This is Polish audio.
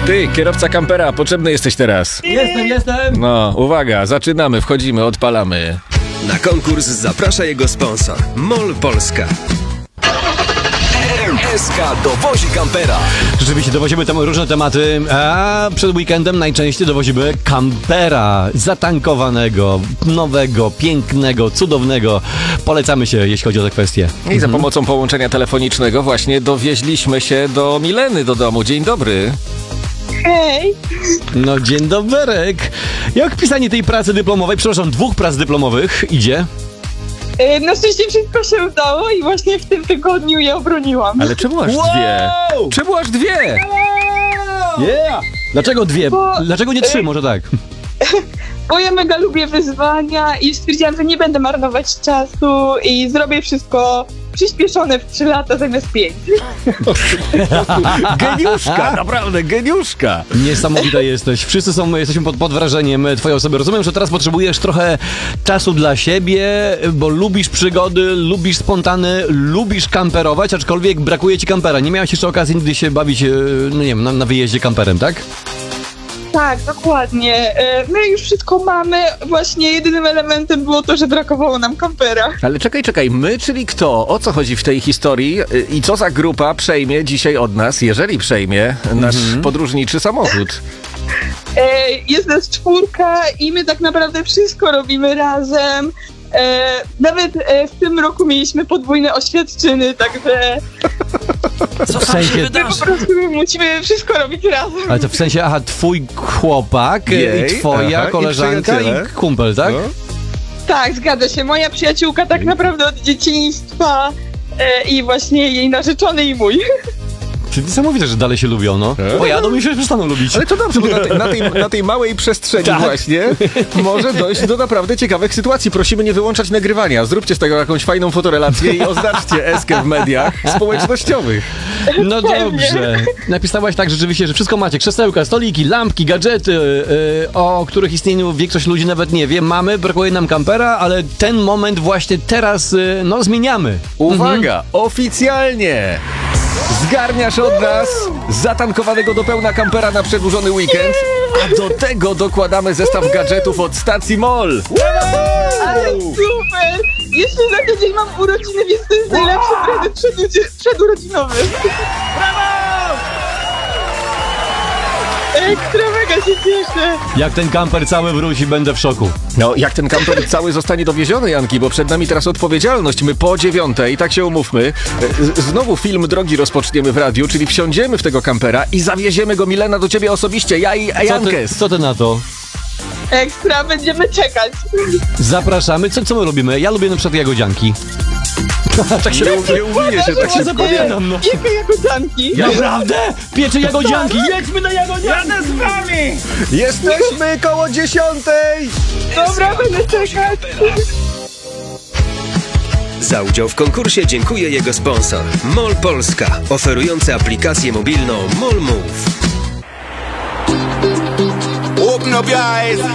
Ty, kierowca kampera, potrzebny jesteś teraz. Jestem. No, uwaga, zaczynamy, wchodzimy, odpalamy. Na konkurs zaprasza jego sponsor MOL Polska. SK dowozi kampera. Rzeczywiście dowozimy tam różne tematy, a przed weekendem najczęściej dowozimy kampera zatankowanego, nowego, pięknego, cudownego. Polecamy się, jeśli chodzi o te kwestie. I za pomocą połączenia telefonicznego właśnie dowieźliśmy się do Mileny do domu. Dzień dobry. Hej! No dzień doberek. Jak pisanie tej pracy dyplomowej, przepraszam, 2 prac dyplomowych idzie? Na szczęście wszystko się udało i właśnie w tym tygodniu je obroniłam. Ale czemu aż dwie? Czemu aż dwie? Yeah! Dlaczego 2? Dlaczego nie 3? Może tak. Bo ja mega lubię wyzwania i stwierdziłam, że nie będę marnować czasu i zrobię wszystko przyspieszone w 3 lata zamiast 5. Geniuszka, naprawdę geniuszka. Niesamowita jesteś. Wszyscy jesteśmy pod wrażeniem twojej osoby. Rozumiem, że teraz potrzebujesz trochę czasu dla siebie, bo lubisz przygody, lubisz spontany, lubisz kamperować, aczkolwiek brakuje ci kampera. Nie miałeś jeszcze okazji nigdy się bawić, no nie wiem, na wyjeździe kamperem, tak? Tak, dokładnie. My już wszystko mamy. Właśnie jedynym elementem było to, że brakowało nam kampera. Ale czekaj, my, czyli kto? O co chodzi w tej historii i co za grupa przejmie dzisiaj od nas, jeżeli przejmie nasz podróżniczy samochód? Jest nas 4 i my tak naprawdę wszystko robimy razem. Nawet w tym roku mieliśmy podwójne oświadczyny, także Co w sensie, my po prostu musimy wszystko robić razem. ale to w sensie, twój chłopak Jej, i twoja aha, i koleżanka przyjaciele. i kumpel, tak? No. Tak, zgadza się. Moja przyjaciółka tak naprawdę od dzieciństwa i właśnie jej narzeczony i mój. Czyli niesamowite, że dalej się lubią, no. Pojadą i się przestaną lubić. Ale to dobrze, bo na tej małej przestrzeni właśnie może dojść do naprawdę ciekawych sytuacji. Prosimy nie wyłączać nagrywania. Zróbcie z tego jakąś fajną fotorelację i oznaczcie Eskę w mediach społecznościowych. No dobrze. Napisałaś tak rzeczywiście, że wszystko macie. Krzesełka, stoliki, lampki, gadżety, o których istnieniu większość ludzi nawet nie wie. Mamy, brakuje nam kampera, ale ten moment właśnie teraz, zmieniamy. Uwaga, oficjalnie zgarniasz od nas zatankowanego do pełna kampera na przedłużony weekend, a do tego dokładamy zestaw gadżetów od stacji MOL. Ale super! Jeszcze za tydzień mam urodziny, więc to jest najlepszy prezent przedurodzinowy. Brawo! Ekstra, mega się cieszę. Jak ten kamper cały wróci, będę w szoku. No, jak ten kamper cały zostanie dowieziony, Janki, bo przed nami teraz odpowiedzialność. My po 9:00, tak się umówmy, znowu film drogi rozpoczniemy w radiu, czyli wsiądziemy w tego kampera i zawieziemy go, Milena, do ciebie osobiście, ja i Jankes. Co ty na to? Ekstra, będziemy czekać. Zapraszamy. Co my robimy? Ja lubię na przykład jagodzianki. Tak się Nie uwinie się, tak się zapowiadam, no. Jakie jagodzianki? Naprawdę? Piecze jagodzianki! Jedźmy na jagodzianki! Jadę z wami! Jesteśmy koło 10:00. Dobra, będę czekać. Za udział w konkursie dziękuję jego sponsor MOL Polska, oferujący aplikację mobilną MOL Move. Open up your eyes.